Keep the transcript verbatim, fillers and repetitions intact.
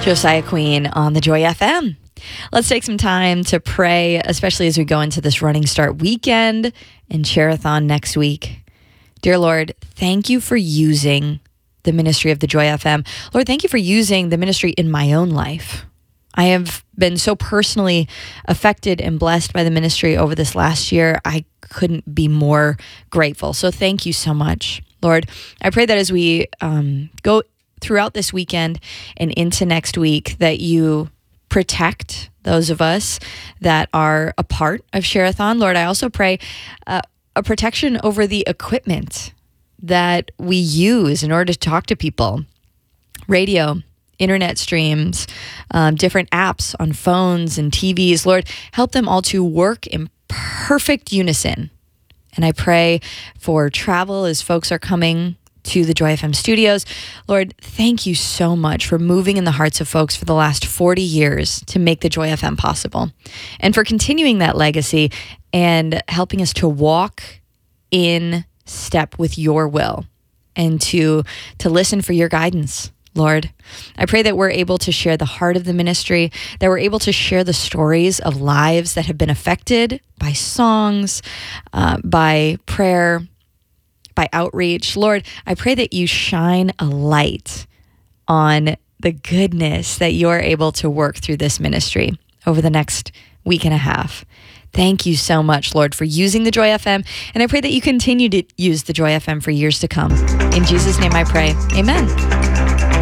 Josiah Queen on the Joy F M. Let's take some time to pray, especially as we go into this Running Start weekend and Share-a-thon next week. Dear Lord, thank you for using the ministry of the Joy F M. Lord, thank you for using the ministry in my own life. I have been so personally affected and blessed by the ministry over this last year. I couldn't be more grateful. So thank you so much. Lord, I pray that as we um, go throughout this weekend and into next week, that you protect those of us that are a part of Share-a-thon. Lord, I also pray uh, a protection over the equipment that we use in order to talk to people. Radio, internet streams, um, different apps on phones and T Vs. Lord, help them all to work in perfect unison. And I pray for travel as folks are coming to the Joy F M studios. Lord, thank you so much for moving in the hearts of folks for the last forty years to make the Joy F M possible, and for continuing that legacy and helping us to walk in step with your will and to, to listen for your guidance. Lord, I pray that we're able to share the heart of the ministry, that we're able to share the stories of lives that have been affected by songs, uh, by prayer, by outreach. Lord, I pray that you shine a light on the goodness that you're able to work through this ministry over the next week and a half. Thank you so much, Lord, for using the Joy F M, and I pray that you continue to use the Joy F M for years to come. In Jesus' name I pray, amen.